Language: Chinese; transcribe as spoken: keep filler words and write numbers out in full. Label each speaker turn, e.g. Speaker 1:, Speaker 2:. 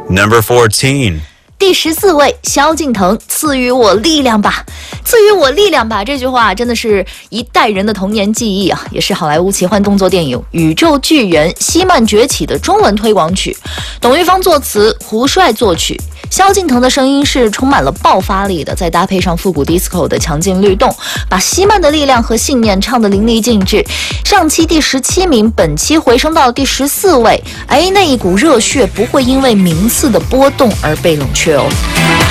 Speaker 1: Number fourteen.
Speaker 2: 第十四位，萧敬腾，赐予我力量吧，赐予我力量吧。这句话真的是一代人的童年记忆啊，也是好莱坞奇幻动作电影《宇宙巨人：希曼崛起》的中文推广曲。董玉芳作词，胡帅作曲。萧敬腾的声音是充满了爆发力的，再搭配上复古 disco 的强劲律动，把希曼的力量和信念唱得淋漓尽致。上期第十七名，本期回升到第十四位。哎，那一股热血不会因为名次的波动而被冷却哦。